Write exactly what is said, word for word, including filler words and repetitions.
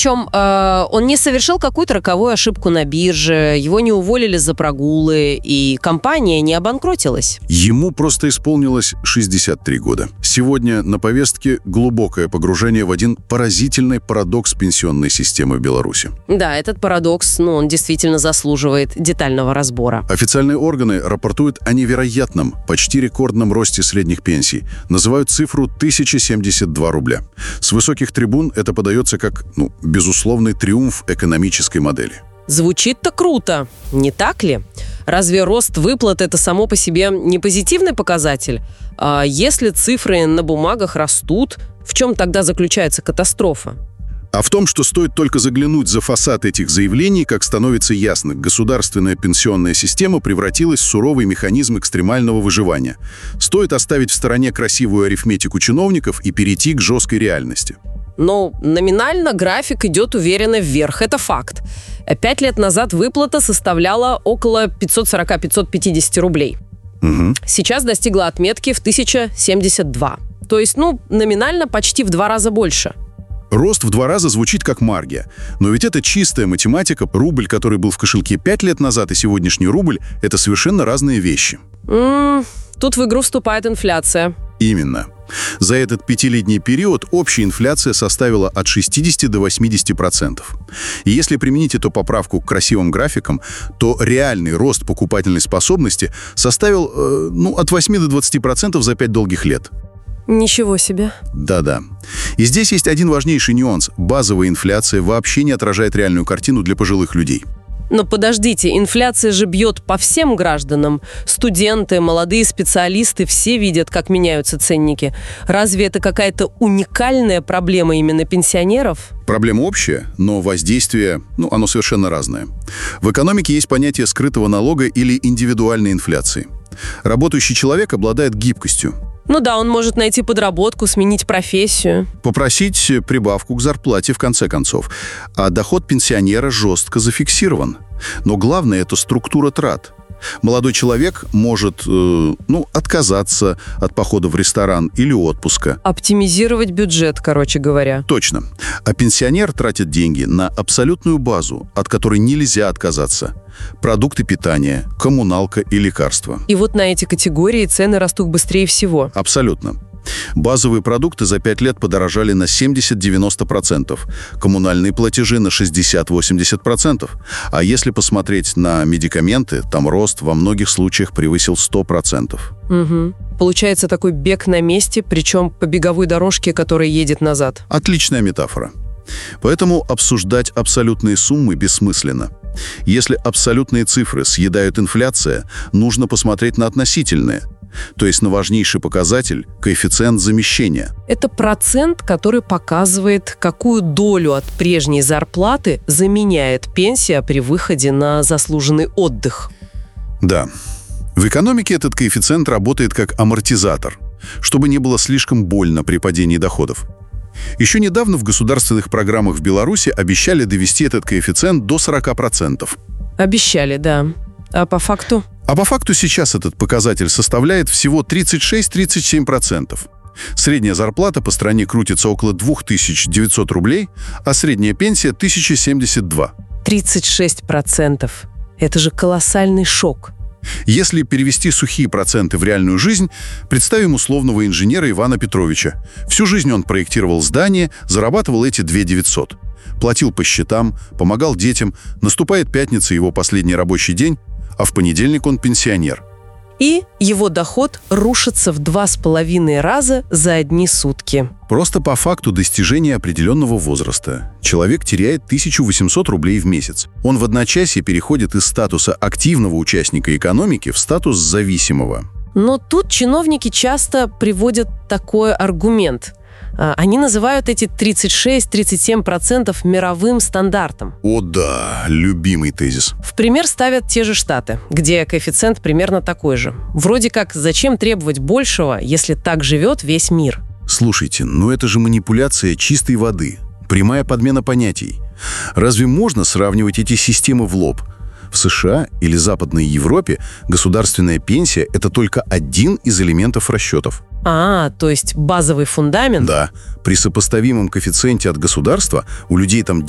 Причем э, он не совершил какую-то роковую ошибку на бирже, его не уволили за прогулы, и компания не обанкротилась. Ему просто исполнилось шестьдесят три года. Сегодня на повестке глубокое погружение в один поразительный парадокс пенсионной системы в Беларуси. Да, этот парадокс, ну, он действительно заслуживает детального разбора. Официальные органы рапортуют о невероятном, почти рекордном росте средних пенсий. Называют цифру тысяча семьдесят два рубля. С высоких трибун это подается как, ну, безусловный триумф экономической модели. Звучит-то круто, не так ли? Разве рост выплат – это само по себе не позитивный показатель? А если цифры на бумагах растут, в чем тогда заключается катастрофа? А в том, что стоит только заглянуть за фасад этих заявлений, как становится ясно, государственная пенсионная система превратилась в суровый механизм экстремального выживания. Стоит оставить в стороне красивую арифметику чиновников и перейти к жесткой реальности. Но номинально график идет уверенно вверх, это факт. Пять лет назад выплата составляла около пятьсот сорок - пятьсот пятьдесят рублей. Угу. Сейчас достигла отметки в тысяча семьдесят два. То есть, ну, номинально почти в два раза больше. Рост в два раза звучит как магия. Но ведь это чистая математика. Рубль, который был в кошельке пять лет назад, и сегодняшний рубль – это совершенно разные вещи. М-м, тут в игру вступает инфляция. Именно. За этот пятилетний период общая инфляция составила от шестидесяти до восьмидесяти процентов. И если применить эту поправку к красивым графикам, то реальный рост покупательной способности составил э, ну, от восьми до двадцати процентов за пять долгих лет. Ничего себе. Да-да. И здесь есть один важнейший нюанс. Базовая инфляция вообще не отражает реальную картину для пожилых людей. Но подождите, инфляция же бьет по всем гражданам. Студенты, молодые специалисты, все видят, как меняются ценники. Разве это какая-то уникальная проблема именно пенсионеров? Проблема общая, но воздействие, ну, оно совершенно разное. В экономике есть понятие скрытого налога или индивидуальной инфляции. Работающий человек обладает гибкостью. Ну да, он может найти подработку, сменить профессию. Попросить прибавку к зарплате, в конце концов. А доход пенсионера жестко зафиксирован. Но главное – это структура трат. Молодой человек может, э, ну, отказаться от похода в ресторан или отпуска. Оптимизировать бюджет, короче говоря. Точно. А пенсионер тратит деньги на абсолютную базу, от которой нельзя отказаться. Продукты питания, коммуналка и лекарства. И вот на эти категории цены растут быстрее всего. Абсолютно. Базовые продукты за пять лет подорожали на семьдесят-девяносто процентов, коммунальные платежи на шестьдесят-восемьдесят процентов. А если посмотреть на медикаменты, там рост во многих случаях превысил сто процентов. Угу. Получается такой бег на месте, причем по беговой дорожке, которая едет назад. Отличная метафора. Поэтому обсуждать абсолютные суммы бессмысленно. Если абсолютные цифры съедают инфляция, нужно посмотреть на относительные. То есть на важнейший показатель – коэффициент замещения. Это процент, который показывает, какую долю от прежней зарплаты заменяет пенсия при выходе на заслуженный отдых. Да. В экономике этот коэффициент работает как амортизатор, чтобы не было слишком больно при падении доходов. Еще недавно в государственных программах в Беларуси обещали довести этот коэффициент до сорока процентов. Обещали, да. А по факту? А по факту сейчас этот показатель составляет всего тридцать шесть - тридцать семь процентов. Средняя зарплата по стране крутится около две тысячи девятьсот рублей, а средняя пенсия – тысяча семьдесят два. тридцать шесть процентов. Это же колоссальный шок. Если перевести сухие проценты в реальную жизнь, представим условного инженера Ивана Петровича. Всю жизнь он проектировал здания, зарабатывал эти две тысячи девятьсот. Платил по счетам, помогал детям. Наступает пятница, его последний рабочий день, а в понедельник он пенсионер. И его доход рушится в два с половиной раза за одни сутки. Просто по факту достижения определенного возраста человек теряет тысячу восемьсот рублей в месяц. Он в одночасье переходит из статуса активного участника экономики в статус зависимого. Но тут чиновники часто приводят такой аргумент. Они называют эти тридцать шесть - тридцать семь процентов мировым стандартом. О да, любимый тезис. В пример ставят те же Штаты, где коэффициент примерно такой же. Вроде как, зачем требовать большего, если так живет весь мир? Слушайте, ну это же манипуляция чистой воды, прямая подмена понятий. Разве можно сравнивать эти системы в лоб? В США или Западной Европе государственная пенсия – это только один из элементов расчетов. А, то есть базовый фундамент? Да. При сопоставимом коэффициенте от государства у людей там